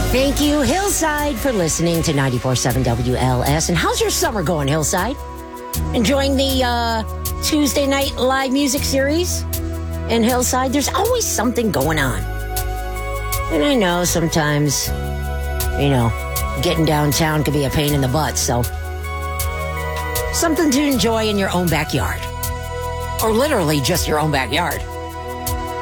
Thank you, Hillside, for listening to 94.7 WLS. And how's your summer going, Hillside? Enjoying the Tuesday night live music series in Hillside? There's always something going on. And I know sometimes, getting downtown could be a pain in the butt, so something to enjoy in your own backyard. Or literally just your own backyard.